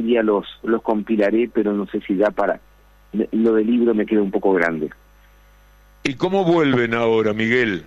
algún día los compilaré, pero no sé si da para... Lo del libro me queda un poco grande. ¿Y cómo vuelven ahora, Miguel?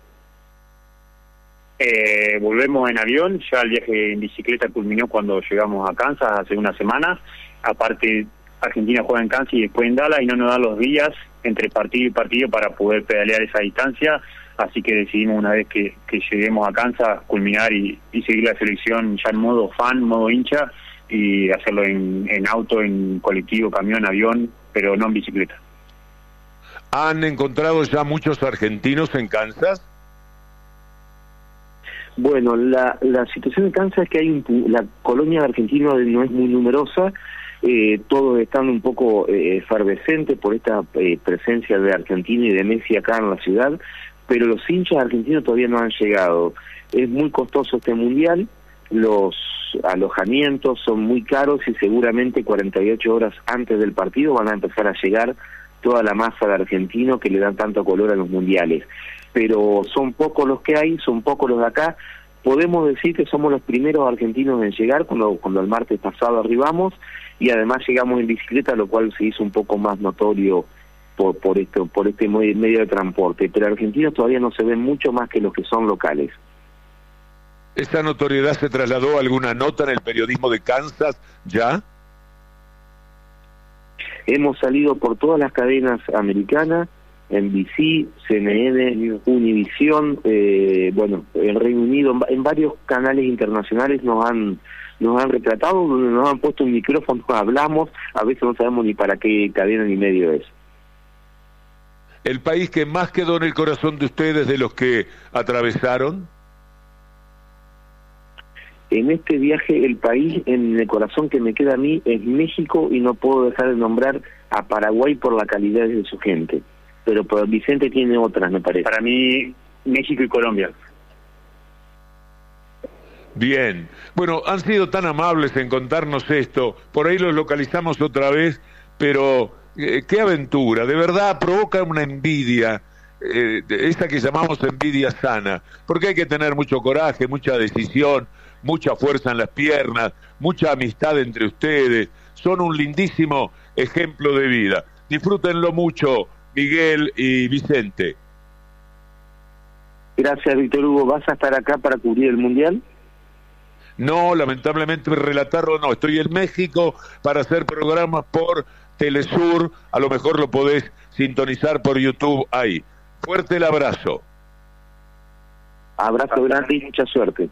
Volvemos en avión, ya el viaje en bicicleta culminó cuando llegamos a Kansas hace una semana. Aparte, Argentina juega en Kansas y después en Dallas y no nos dan los días entre partido y partido para poder pedalear esa distancia, así que decidimos una vez que lleguemos a Kansas culminar y seguir la selección ya en modo fan, modo hincha, y hacerlo en auto, en colectivo, camión, avión, pero no en bicicleta. ¿Han encontrado ya muchos argentinos en Kansas? Bueno, la situación en Kansas es que la colonia de argentinos no es muy numerosa, todos están un poco efervescentes por esta presencia de Argentina y de Messi acá en la ciudad, pero los hinchas argentinos todavía no han llegado. Es muy costoso este mundial, los alojamientos son muy caros y seguramente 48 horas antes del partido van a empezar a llegar toda la masa de argentinos que le dan tanto color a los mundiales. Pero son pocos los que hay, son pocos los de acá. Podemos decir que somos los primeros argentinos en llegar cuando el martes pasado arribamos, y además llegamos en bicicleta, lo cual se hizo un poco más notorio por este medio de transporte. Pero argentinos todavía no se ven mucho más que los que son locales. ¿Esta notoriedad se trasladó a alguna nota en el periodismo de Kansas ya? Hemos salido por todas las cadenas americanas, NBC, CNN, Univision, bueno, en Reino Unido, en varios canales internacionales nos han retratado, donde nos han puesto un micrófono, hablamos, a veces no sabemos ni para qué cadena ni medio es. ¿El país que más quedó en el corazón de ustedes de los que atravesaron? En este viaje, el país en el corazón que me queda a mí es México, y no puedo dejar de nombrar a Paraguay por la calidad de su gente. Pero Vicente tiene otras, me parece. Para mí, México y Colombia. Bien. Bueno, han sido tan amables en contarnos esto. Por ahí los localizamos otra vez, pero qué aventura. De verdad provoca una envidia, esa que llamamos envidia sana, porque hay que tener mucho coraje, mucha decisión, mucha fuerza en las piernas, mucha amistad entre ustedes. Son un lindísimo ejemplo de vida. Disfrútenlo mucho, Miguel y Vicente. Gracias, Víctor Hugo. ¿Vas a estar acá para cubrir el Mundial? No, lamentablemente relatarlo no. Estoy en México para hacer programas por Telesur. A lo mejor lo podés sintonizar por YouTube ahí. Fuerte el abrazo. Abrazo grande y mucha suerte.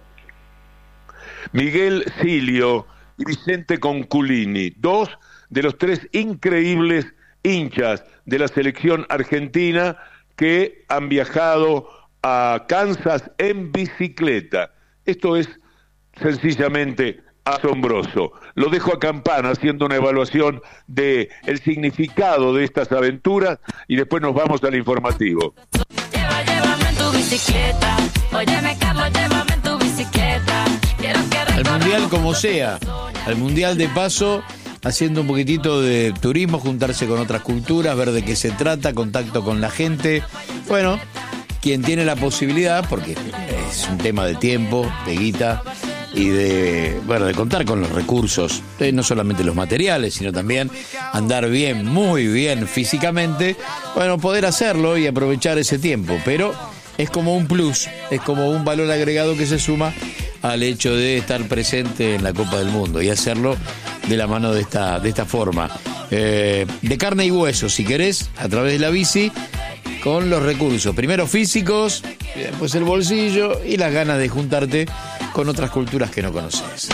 Miguel Silio y Vicente Conculini, dos de los tres increíbles hinchas de la selección argentina que han viajado a Kansas en bicicleta. Esto es sencillamente asombroso. Lo dejo a Campana haciendo una evaluación de el significado de estas aventuras y después nos vamos al informativo. Llévame en tu bicicleta. Óyeme, Carlos, llévame en tu bicicleta. Al mundial como sea, al mundial de paso, haciendo un poquitito de turismo, juntarse con otras culturas, ver de qué se trata, contacto con la gente. Bueno, quien tiene la posibilidad, porque es un tema de tiempo, de guita y de contar con los recursos, no solamente los materiales, sino también andar bien, muy bien físicamente, bueno, poder hacerlo y aprovechar ese tiempo, pero es como un plus, es como un valor agregado que se suma al hecho de estar presente en la Copa del Mundo y hacerlo de la mano de esta forma, de carne y hueso, si querés, a través de la bici, con los recursos, primero físicos, después el bolsillo y las ganas de juntarte con otras culturas que no conoces.